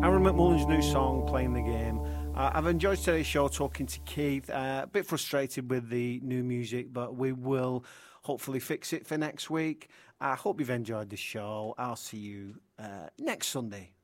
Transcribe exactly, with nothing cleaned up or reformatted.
Aaron McMullen's new song, Playing the Game. Uh, I've enjoyed today's show talking to Keith. Uh, a bit frustrated with the new music, but we will hopefully fix it for next week. I hope you've enjoyed the show. I'll see you uh, next Sunday